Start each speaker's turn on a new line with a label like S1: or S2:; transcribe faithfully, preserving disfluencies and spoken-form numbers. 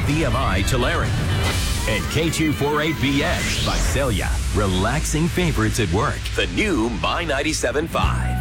S1: B M I Tulare. And K two forty-eight B X Visalia. Relaxing favorites at work. The new My ninety-seven point five.